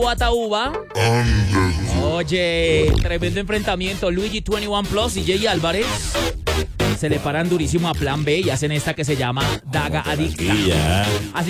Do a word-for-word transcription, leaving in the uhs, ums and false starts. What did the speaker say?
Ataúba. Oye, tremendo enfrentamiento. Luigi veintiuno Plus y Jay Álvarez se le paran durísimo a Plan B y hacen esta que se llama Daga Adicta. Y ya. Así